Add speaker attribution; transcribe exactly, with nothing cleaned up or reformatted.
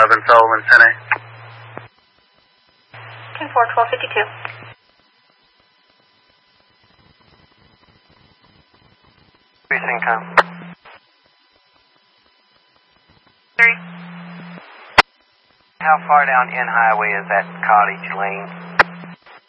Speaker 1: eleven Sullivan, ten A.
Speaker 2: ten four, twelve fifty-two.
Speaker 3: Precinct com.
Speaker 2: Three.
Speaker 3: How far down N Highway is that Cottage Lane?